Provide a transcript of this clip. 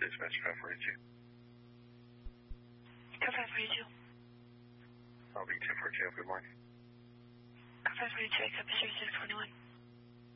Dispatch 542. Car 542. I'll be 1042. Good morning. Car 542, I copy 3621.